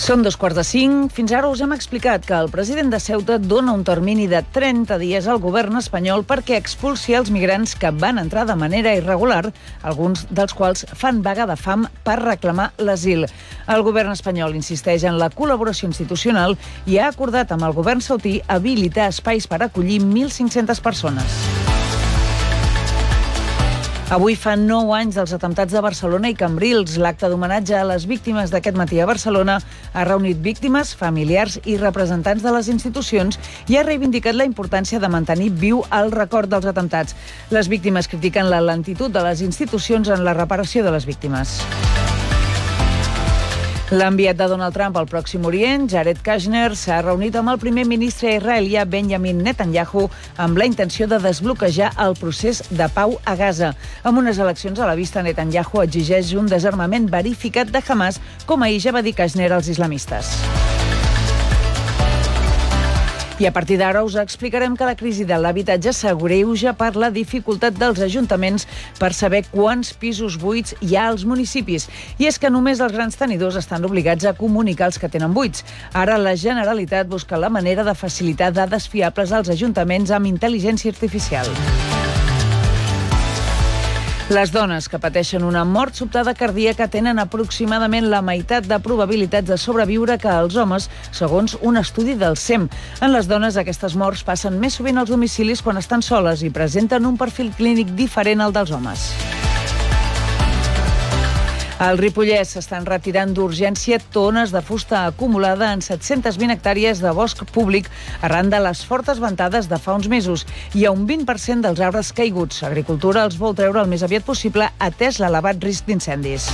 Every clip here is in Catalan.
Són 2:45. Fins ara us hem explicat que el president de Ceuta dona un termini de 30 dies al govern espanyol perquè expulsi els migrants que van entrar de manera irregular, alguns dels quals fan vaga de fam per reclamar l'asil. El govern espanyol insisteix en la col·laboració institucional i ha acordat amb el govern saudí habilitar espais per acollir 1.500 persones. Avui fa 9 anys dels atemptats de Barcelona i Cambrils. L'acte d'homenatge a les víctimes d'aquest matí a Barcelona ha reunit víctimes, familiars i representants de les institucions i ha reivindicat la importància de mantenir viu el record dels atemptats. Les víctimes critiquen la lentitud de les institucions en la reparació de les víctimes. L'enviat de Donald Trump al Pròxim Orient, Jared Kushner, s'ha reunit amb el primer ministre israelià Benjamin Netanyahu amb la intenció de desbloquejar el procés de pau a Gaza. Amb unes eleccions a la vista, Netanyahu exigeix un desarmament verificat de Hamas, com ahir ja va dir Kushner als islamistes. I a partir d'ara us explicarem que la crisi de l'habitatge s'agreuja per la dificultat dels ajuntaments per saber quants pisos buits hi ha als municipis. I és que només els grans tenidors estan obligats a comunicar els que tenen buits. Ara la Generalitat busca la manera de facilitar dades fiables als ajuntaments amb intel·ligència artificial. Les dones que pateixen una mort sobtada cardíaca tenen aproximadament la meitat de probabilitats de sobreviure que els homes, segons un estudi del SEM. En les dones, aquestes morts passen més sovint als domicilis quan estan soles i presenten un perfil clínic diferent al dels homes. Al Ripollès s'estan retirant d'urgència tones de fusta acumulada en 720 hectàrees de bosc públic arran de les fortes ventades de fa uns mesos. Hi ha un 20% dels arbres caiguts. Agricultura els vol treure el més aviat possible, atès l'elevat risc d'incendis.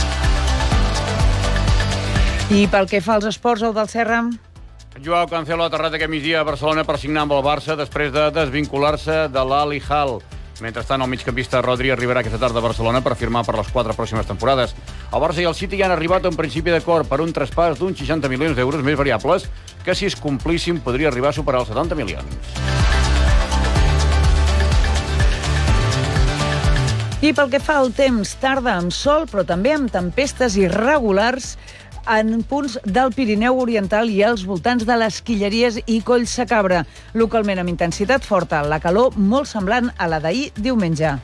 I pel que fa als esports, el del Serra... Joao Cancelo ha aterrat aquest migdia a Barcelona per signar amb el Barça després de desvincular-se de l'Al Hilal. Mentrestant, el migcampista Rodri arribarà aquesta tarda a Barcelona per firmar per les 4 pròximes temporades. El Barça i el City ja han arribat a un principi d'acord per un traspàs d'uns 60 milions d'euros més variables, que si es complissin podria arribar a superar els 70 milions. I pel que fa al temps, tarda amb sol, però també amb tempestes irregulars en punts del Pirineu Oriental i als voltants de les Quilleries i Collsacabra. Localment amb intensitat forta, la calor molt semblant a la d'ahir diumenge.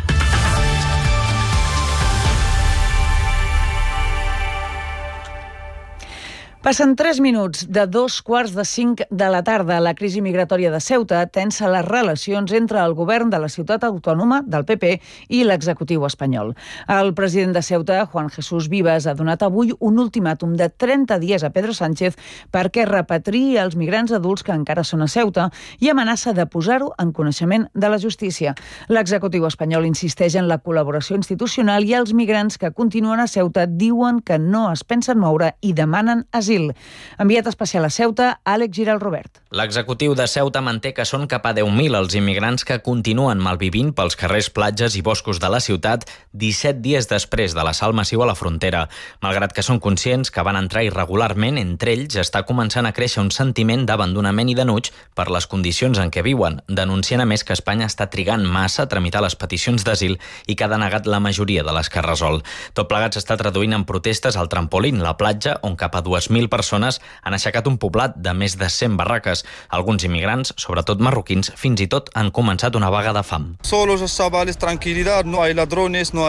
Passen 3 minuts de 4:45 de la tarda. La crisi migratòria de Ceuta tensa les relacions entre el govern de la ciutat autònoma del PP i l'executiu espanyol. El president de Ceuta, Juan Jesús Vivas, ha donat avui un ultimàtum de 30 dies a Pedro Sánchez perquè repatriï els migrants adults que encara són a Ceuta i amenaça de posar-ho en coneixement de la justícia. L'executiu espanyol insisteix en la col·laboració institucional i els migrants que continuen a Ceuta diuen que no es pensen moure i demanen asil. Enviat especial a Ceuta, Àlex Giral Robert. L'executiu de Ceuta manté que són cap a 10.000 els immigrants que continuen malvivint pels carrers, platges i boscos de la ciutat 17 dies després de l'assalt massiu a la frontera. Malgrat que són conscients que van entrar irregularment, entre ells està començant a créixer un sentiment d'abandonament i d'enuig per les condicions en què viuen, denunciant a més que Espanya està trigant massa a tramitar les peticions d'asil i que ha denegat la majoria de les que resol. Tot plegat s'està traduint en protestes al Trampolín, la platja, on cap a 2.000 persones han aixecat un poblat de més de 100 barraques. Alguns immigrants, sobretot marroquins, fins i tot han començat una vaga de fam. Solo se estaba la tranquilidad, no hay ladrones, no